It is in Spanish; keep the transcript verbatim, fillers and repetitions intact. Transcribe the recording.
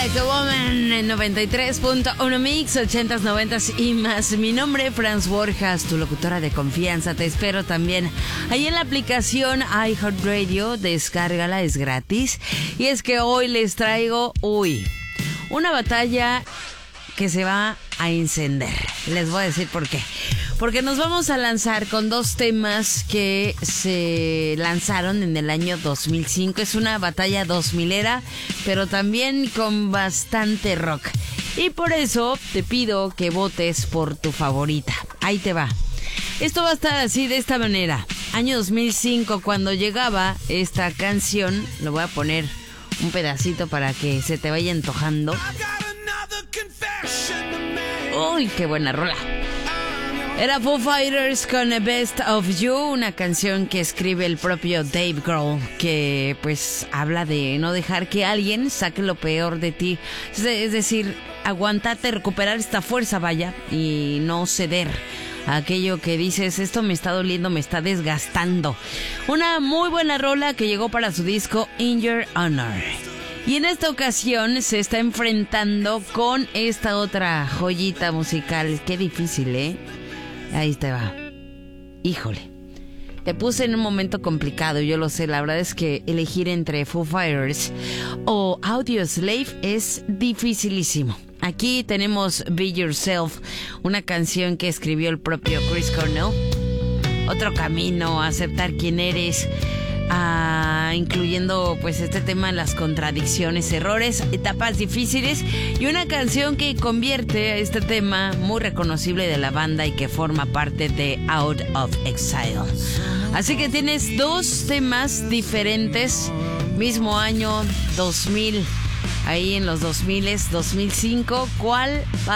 Like a Woman en noventa y tres punto uno Mix, ochentas, noventas y más. Mi nombre es Franz Borjas, tu locutora de confianza. Te espero también ahí en la aplicación iHeartRadio. Descárgala, es gratis. Y es que hoy les traigo, uy, una batalla que se va a encender. Les voy a decir por qué. Porque nos vamos a lanzar con dos temas que se lanzaron en el año dos mil cinco. Es una batalla dos milera, pero también con bastante rock. Y por eso te pido que votes por tu favorita. Ahí te va. Esto va a estar así, de esta manera. Año dos mil cinco, cuando llegaba esta canción, lo voy a poner un pedacito para que se te vaya antojando. Uy, qué buena rola. Era Foo Fighters con The Best of You, una canción que escribe el propio Dave Grohl, que pues habla de no dejar que alguien saque lo peor de ti. Es decir, aguantarte, recuperar esta fuerza, vaya, y no ceder a aquello que dices, esto me está doliendo, me está desgastando. Una muy buena rola que llegó para su disco In Your Honor. Y en esta ocasión se está enfrentando con esta otra joyita musical. Qué difícil, ¿eh? Ahí te va. Híjole. Te puse en un momento complicado, yo lo sé. La verdad es que elegir entre Foo Fighters o Audioslave es dificilísimo. Aquí tenemos Be Yourself, una canción que escribió el propio Chris Cornell. Otro camino, aceptar quién eres, ah, incluyendo pues este tema de las contradicciones, errores, etapas difíciles, y una canción que convierte a este tema muy reconocible de la banda y que forma parte de Out of Exile. Así que tienes dos temas diferentes, mismo año dos mil, ahí en los dos mil, dos mil cinco. ¿Cuál va